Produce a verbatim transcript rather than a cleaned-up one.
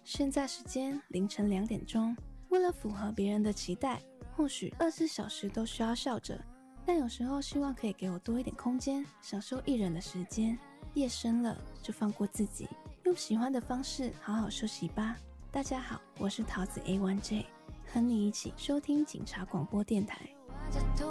现在时间凌晨两点钟，为了符合别人的期待，或许二十四小时都需要笑着，但有时候希望可以给我多一点空间，享受一人的时间。夜深了，就放过自己，用喜欢的方式好好休息吧。大家好，我是桃子 A 一 J， 和你一起收听警察广播电台。